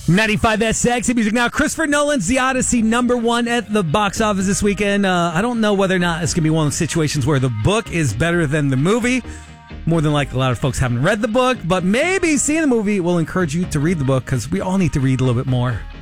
95 Sexy Music. Now, Christopher Nolan's The Odyssey, #1 at the box office this weekend. I don't know whether or not it's going to be one of those situations where the book is better than the movie. More than likely, a lot of folks haven't read the book, but maybe seeing the movie will encourage you to read the book because we all need to read a little bit more.